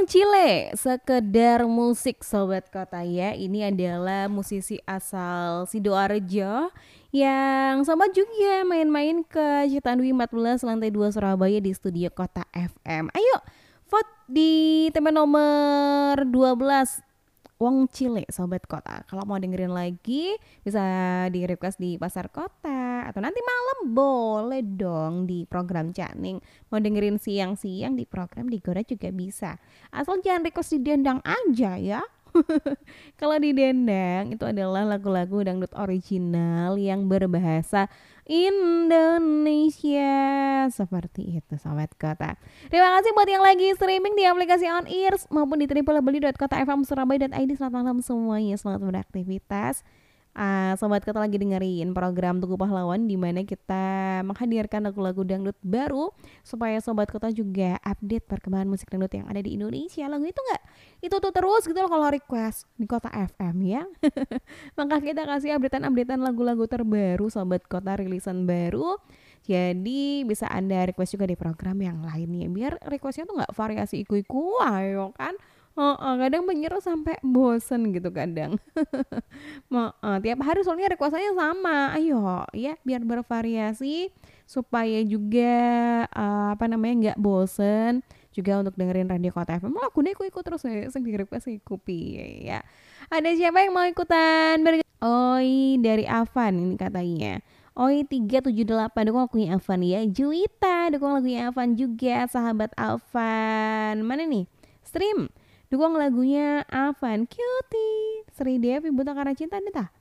Wong Cile, sekedar musik Sobat Kota ya. Ini adalah musisi asal Sidoarjo yang sama juga main-main ke Citandui 14 lantai 2 Surabaya di studio Kota FM. Ayo vote di tema nomor 12 Wong Cile Sobat Kota. Kalau mau dengerin lagi bisa di request di Pasar Kota atau nanti malam boleh dong di program Caning. Mau dengerin siang-siang di program Digora juga bisa. Asal jangan request di Dendang aja ya. Kalau di Dendang itu adalah lagu-lagu dangdut original yang berbahasa Indonesia. Seperti itu Sobat Kota. Terima kasih buat yang lagi streaming di aplikasi On Ears maupun di www.kotafmsurabaya.id. Selamat malam semuanya, selamat beraktivitas. Sobat Kota lagi dengerin program Tugu Pahlawan di mana kita menghadirkan lagu-lagu dangdut baru supaya Sobat Kota juga update perkembangan musik dangdut yang ada di Indonesia. Lagu itu enggak itu tuh terus gitu loh kalau request di Kota FM ya. Maka kita kasih updatean lagu-lagu terbaru Sobat Kota, rilisan baru. Jadi bisa Anda request juga di program yang lainnya biar requestnya tuh nggak variasi iku-iku ayo kan. Kadang penyiar sampai bosen gitu kadang. Tiap hari soalnya requestannya sama. Ayo ya biar bervariasi supaya juga nggak bosen juga untuk dengerin radio Kota FM. Lagunya ikut terus ya, sing di request ikupi ya. Ada siapa yang mau ikutan? Oi dari Avan ini katanya. Oi 378 dukung lagunya Avan ya. Juwita dukung lagunya Avan juga. Sahabat Avan. Mana nih? Stream dukung lagunya Avan. Cutie. Sri Devi buta karena cinta nih tah.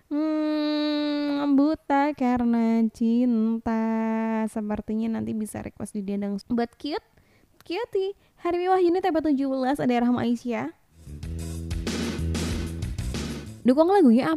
Buta karena cinta. Sepertinya nanti bisa request di Dendang buat Cutie. Harwi Wahyuni TP17 ada Rahma Aisyah. Dukung lagunya